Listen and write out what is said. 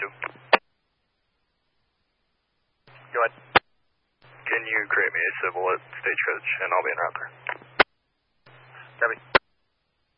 2. Go ahead. Can you create me a civil at Stagecoach, and I'll be en route there. Copy.